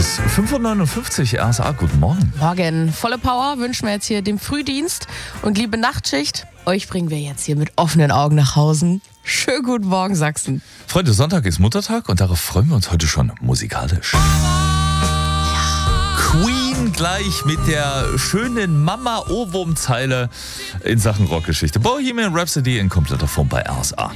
ist 5:59 Uhr, RSA, guten Morgen. Morgen. Volle Power wünschen wir jetzt hier dem Frühdienst. Und liebe Nachtschicht, euch bringen wir jetzt hier mit offenen Augen nach Hause. Schönen guten Morgen, Sachsen. Freunde, Sonntag ist Muttertag und darauf freuen wir uns heute schon musikalisch. Queen gleich mit der schönen Mama-Ohrwurm-Zeile in Sachen Rockgeschichte. Bohemian Rhapsody in kompletter Form bei RSA.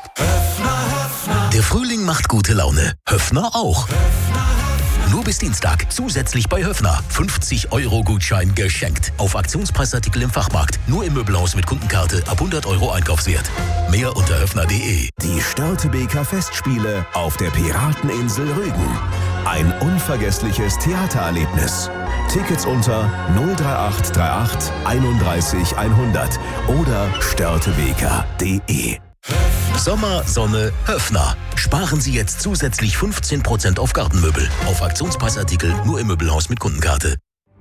Der Frühling macht gute Laune. Höffner auch. Nur bis Dienstag zusätzlich bei Höffner 50-Euro-Gutschein geschenkt. Auf Aktionspreisartikel im Fachmarkt. Nur im Möbelhaus mit Kundenkarte ab 100 Euro Einkaufswert. Mehr unter höffner.de. Die Störtebeker Festspiele auf der Pirateninsel Rügen. Ein unvergessliches Theatererlebnis. Tickets unter 03838 31 100 oder störtebeker.de. Sommer, Sonne, Höffner. Sparen Sie jetzt zusätzlich 15% auf Gartenmöbel. Auf Aktionspreisartikel nur im Möbelhaus mit Kundenkarte.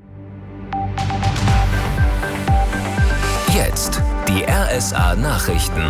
Jetzt die RSA Nachrichten.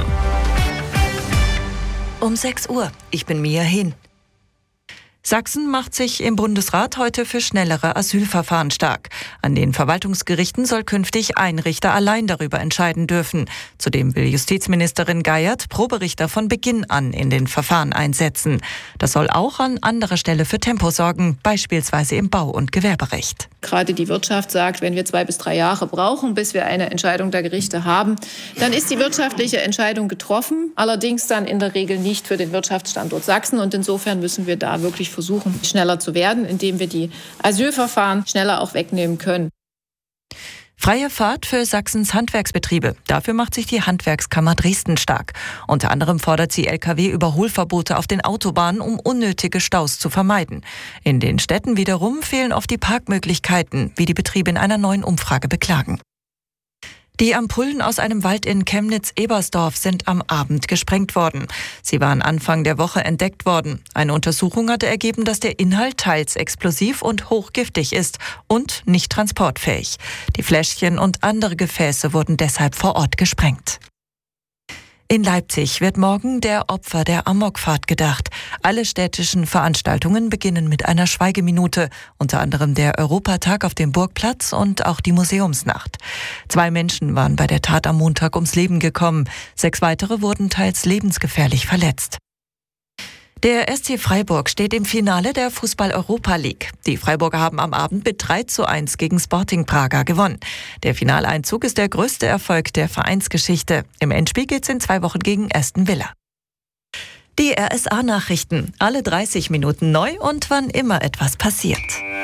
Um 6 Uhr. Ich bin Mia Hin. Sachsen macht sich im Bundesrat heute für schnellere Asylverfahren stark. An den Verwaltungsgerichten soll künftig ein Richter allein darüber entscheiden dürfen. Zudem will Justizministerin Geiert Proberichter von Beginn an in den Verfahren einsetzen. Das soll auch an anderer Stelle für Tempo sorgen, beispielsweise im Bau- und Gewerberecht. Gerade die Wirtschaft sagt, wenn wir 2 bis 3 Jahre brauchen, bis wir eine Entscheidung der Gerichte haben, dann ist die wirtschaftliche Entscheidung getroffen. Allerdings dann in der Regel nicht für den Wirtschaftsstandort Sachsen. Und insofern müssen wir da wirklich versuchen, schneller zu werden, indem wir die Asylverfahren schneller auch wegnehmen können. Freie Fahrt für Sachsens Handwerksbetriebe. Dafür macht sich die Handwerkskammer Dresden stark. Unter anderem fordert sie Lkw-Überholverbote auf den Autobahnen, um unnötige Staus zu vermeiden. In den Städten wiederum fehlen oft die Parkmöglichkeiten, wie die Betriebe in einer neuen Umfrage beklagen. Die Ampullen aus einem Wald in Chemnitz-Ebersdorf sind am Abend gesprengt worden. Sie waren Anfang der Woche entdeckt worden. Eine Untersuchung hatte ergeben, dass der Inhalt teils explosiv und hochgiftig ist und nicht transportfähig. Die Fläschchen und andere Gefäße wurden deshalb vor Ort gesprengt. In Leipzig wird morgen der Opfer der Amokfahrt gedacht. Alle städtischen Veranstaltungen beginnen mit einer Schweigeminute, unter anderem der Europatag auf dem Burgplatz und auch die Museumsnacht. 2 Menschen waren bei der Tat am Montag ums Leben gekommen. 6 weitere wurden teils lebensgefährlich verletzt. Der SC Freiburg steht im Finale der Fußball-Europa League. Die Freiburger haben am Abend mit 3:1 gegen Sporting Braga gewonnen. Der Finaleinzug ist der größte Erfolg der Vereinsgeschichte. Im Endspiel geht's in 2 Wochen gegen Aston Villa. Die RSA-Nachrichten, alle 30 Minuten neu und wann immer etwas passiert.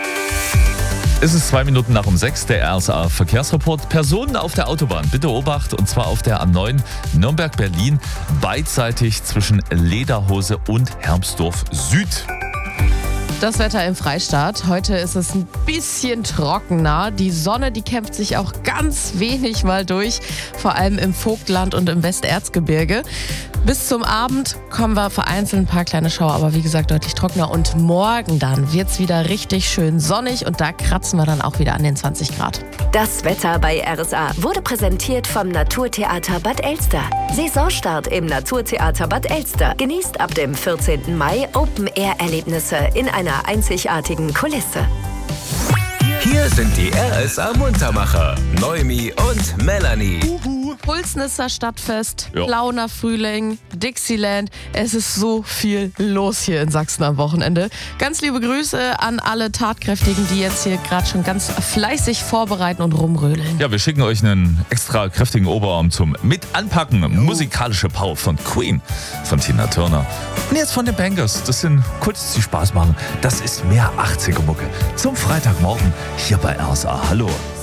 Es ist 2 Minuten nach um 6, der RSA-Verkehrsreport. Personen auf der Autobahn, bitte Obacht, und zwar auf der A9 Nürnberg-Berlin, beidseitig zwischen Lederhose und Hermsdorf Süd. Das Wetter im Freistaat. Heute ist es ein bisschen trockener. Die Sonne, die kämpft sich auch ganz wenig mal durch, vor allem im Vogtland und im Westerzgebirge. Bis zum Abend kommen wir vereinzelt ein paar kleine Schauer, aber wie gesagt deutlich trockener. Und morgen dann wird es wieder richtig schön sonnig und da kratzen wir dann auch wieder an den 20 Grad. Das Wetter bei RSA wurde präsentiert vom Naturtheater Bad Elster. Saisonstart im Naturtheater Bad Elster. Genießt ab dem 14. Mai Open-Air-Erlebnisse in einer einzigartigen Kulisse. Hier sind die RSA Muntermacher, Noemi und Melanie. Pulsnisser Stadtfest, Ja. Launer Frühling, Dixieland. Es ist so viel los hier in Sachsen am Wochenende. Ganz liebe Grüße an alle Tatkräftigen, die jetzt hier gerade schon ganz fleißig vorbereiten und rumrödeln. Ja, wir schicken euch einen extra kräftigen Oberarm zum Mit-Anpacken. Musikalische Power von Queen, von Tina Turner. Und jetzt von den Bangers. Das sind Kunst, die Spaß machen. Das ist mehr 80er-Mucke. Zum Freitagmorgen hier bei RSA. Hallo.